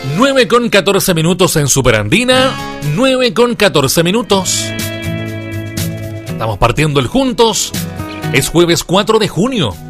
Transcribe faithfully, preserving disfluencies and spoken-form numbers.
nueve con catorce minutos en Superandina, nueve con catorce minutos. Estamos partiendo el juntos. Es jueves cuatro de junio